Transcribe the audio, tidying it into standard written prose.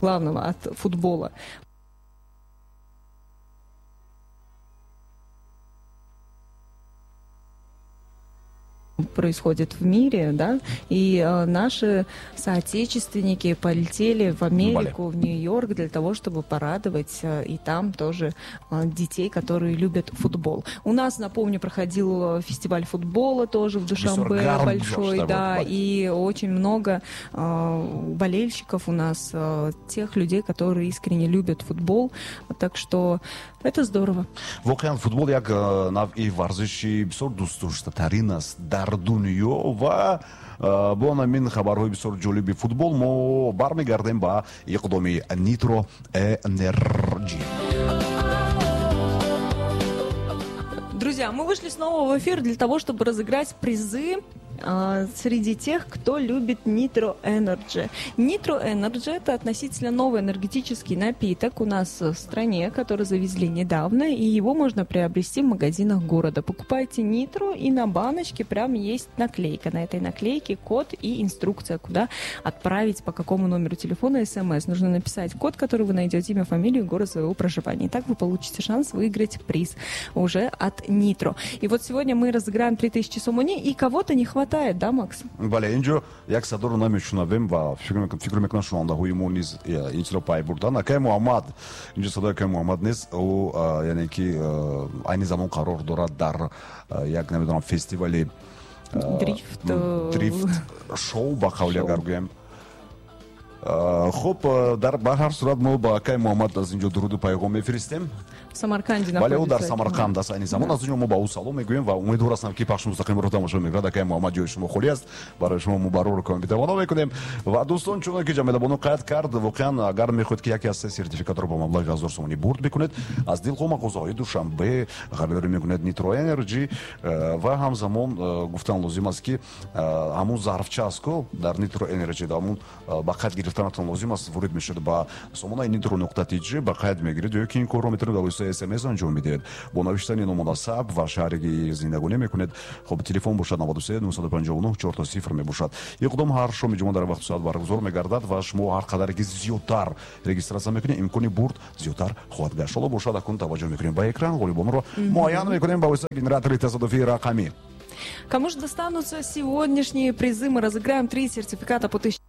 главного от футбола. Происходит в мире, да, и наши соотечественники полетели в Америку, в Нью-Йорк для того, чтобы порадовать и там тоже детей, которые любят футбол. У нас, напомню, проходил фестиваль футбола тоже в Душанбе большой, да, и очень много болельщиков у нас, тех людей, которые искренне любят футбол, так что это здорово. Воқеан футбол як навъи варзиши бисёр дӯстдоштатарин аст дар дунё ва бо намин хабарҳои бисёр ҷолиби футбол мо бармегардем ба иқдоми Nitro Energy. Друзья, мы вышли снова в эфир для того, чтобы разыграть призы среди тех, кто любит Nitro Energy. Nitro Energy — это относительно новый энергетический напиток у нас в стране, который завезли недавно, и его можно приобрести в магазинах города. Покупайте Nitro, и на баночке прям есть наклейка. На этой наклейке код и инструкция, куда отправить, по какому номеру телефона СМС. Нужно написать код, который вы найдете, имя, фамилию, город своего проживания. И так вы получите шанс выиграть приз уже от Nitro. И вот сегодня мы разыграем 3000 сомони, и кого-то не хватает, да, Макс? бале инҷо як садоро намешунавем ва фикр мекунам шунавандаҳои мо низ инчиро пай бурдан. Акай Муҳаммад, инҷо садои Акай Муҳаммад нест, ӯ яъне ки айни замон қарор дорад дар як намедонам фестивали дрифт шоу ба қавли агар гӯям. Хуб, дар ҳар сурат мо ба Акай Муҳаммад аз инҷо дуруду пайғом мефиристем. В Самарканде находится. Бале, дар Самарканд аст айни замон. Аз инҷо мо ба ӯ салом мегӯем ва умедвор ҳастам ки пахши мустақимро тамошо мекунад. Акай Муҳаммад, ҷои шумо холӣ аст. Барои шумо мубаррор комбитавона мекунем. Ва дӯстон, чуно ки ҷамедабоно қайд кард, воқеан агар мехоҳед ки яке аз се сертификатро ба маблағи 1000 сомонӣ бурд бикунед, аз Дилқома ғозаҳои Душанбе харидорӣ мекунед Nitro Energy ва ҳамзамон гуфтан лозим аст ки ҳамун зарфча аст ко дар Nitro Energy ҳамун ба қайд гирифтанатон лозим аст, ворид мешавед ба сомонаи nitro.tg, ба қайд мегиред, ё ки ин корро метавонед ба воситаи SMS анҷом бидиҳед. Бо навиштани номунасаб ва шаҳри зиндагонӣ мекунед. Хоб телефон бошад 93 959 4 мебошад. Иқдом ҳар шоми ҷумъа дар вақту соат баргузор мегардад ва шумо ҳар қадаре ки зиёдтар регистратсия мекунед, имкони бурд зиёдтар хоҳад гашт. Ҳоло бошад акун таваҷҷӯҳ мекунем ба экран, ғолибонро муайян мекунем ба воситаи генератори тасодуфии рақамӣ. Кому же достанутся сегодняшние призы? Мы разыграем 3 сертификата по 1000